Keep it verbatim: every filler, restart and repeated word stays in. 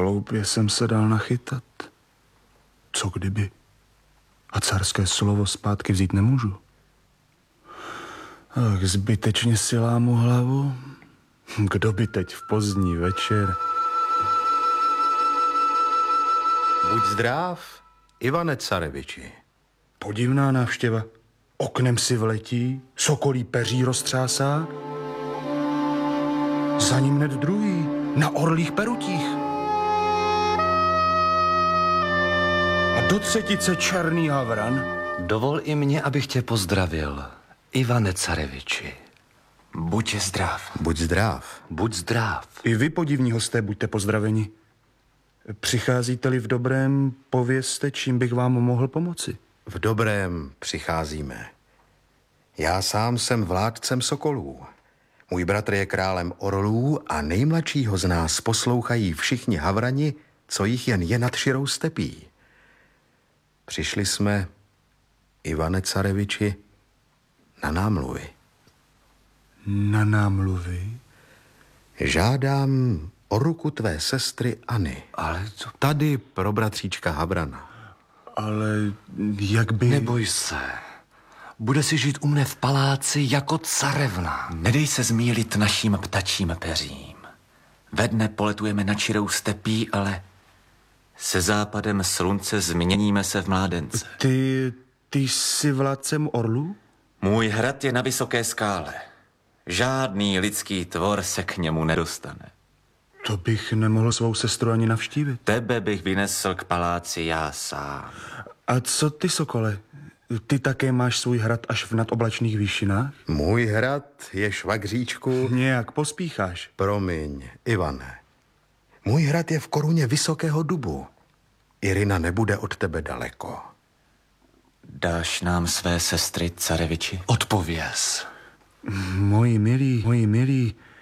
Hloupě jsem se dal nachytat. Co kdyby? A carské slovo zpátky vzít nemůžu. Ach, zbytečně si lámu hlavu. Kdo by teď v pozdní večer... Buď zdrav, Ivane Careviči. Podivná návštěva. Oknem si vletí, sokolí peří roztřásá. Za ním hned druhý, na orlích perutích. A do třetice černý havran. Dovol i mě, abych tě pozdravil, Ivane Careviči. Buď zdrav. Buď zdrav. Buď zdrav. I vy, podivní hosté, buďte pozdraveni. Přicházíte-li v dobrém, povězte, čím bych vám mohl pomoci. V dobrém přicházíme. Já sám jsem vládcem sokolů. Můj bratr je králem orlů a nejmladšího z nás poslouchají všichni havrani, co jich jen je nad širou stepí. Přišli jsme, Ivane Careviči, na námluvy. Na námluvy? Žádám o ruku tvé sestry Anny. Ale co? Tady pro bratříčka Havrana. Ale jak by... Neboj se. Bude si žít u mne v paláci jako carevna. Nedej se zmílit naším ptačím peřím. Ve dne poletujeme nad širou stepí, ale se západem slunce změníme se v mládence. Ty, ty jsi vládcem orlů? Můj hrad je na vysoké skále. Žádný lidský tvor se k němu nedostane. To bych nemohl svou sestru ani navštívit. Tebe bych vynesl k paláci já sám. A co ty, sokole? Ty také máš svůj hrad až v nadoblačných výšinách? Můj hrad je, švagříčku... Nějak pospícháš. Promiň, Ivane. Můj hrad je v koruně vysokého dubu. Irina nebude od tebe daleko. Dáš nám své sestry, Careviči? Odpověz. Moji milí, moji milí,